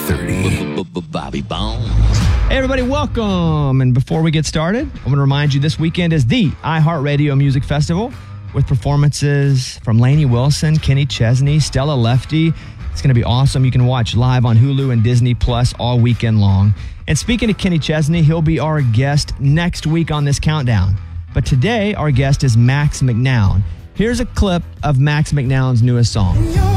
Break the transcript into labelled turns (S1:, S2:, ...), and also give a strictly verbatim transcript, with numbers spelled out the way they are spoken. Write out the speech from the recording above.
S1: thirty. Bobby Bones.
S2: Hey, everybody, welcome. And before we get started, I want to remind you this weekend is the iHeartRadio Music Festival with performances from Lainey Wilson, Kenny Chesney, Stella Lefty. It's going to be awesome. You can watch live on Hulu and Disney Plus all weekend long. And speaking of Kenny Chesney, he'll be our guest next week on this countdown. But today, our guest is Max McNown. Here's a clip of Max McNown's newest song.